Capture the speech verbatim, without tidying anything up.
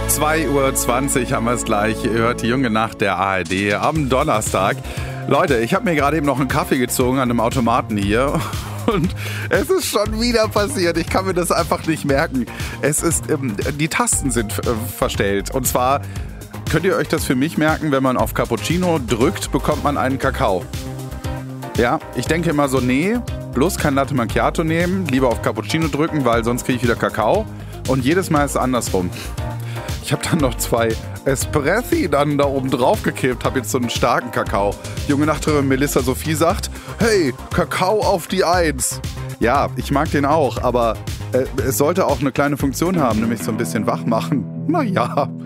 zwei Uhr zwanzig haben wir es gleich. Ihr hört die junge Nacht der A R D am Donnerstag. Leute, ich habe mir gerade eben noch einen Kaffee gezogen an einem Automaten hier. Und es ist schon wieder passiert. Ich kann mir das einfach nicht merken. Es ist, ähm, die Tasten sind äh, verstellt. Und zwar könnt ihr euch das für mich merken, wenn man auf Cappuccino drückt, bekommt man einen Kakao. Ja, ich denke immer so, nee, bloß kein Latte Macchiato nehmen, lieber auf Cappuccino drücken, weil sonst kriege ich wieder Kakao. Und jedes Mal ist es andersrum. Ich habe dann noch zwei Espressi dann da oben drauf gekippt, habe jetzt so einen starken Kakao. Junge Nachterin Melissa Sophie sagt, hey, Kakao auf die Eins. Ja, ich mag den auch, aber äh, es sollte auch eine kleine Funktion haben, nämlich so ein bisschen wach machen. Naja,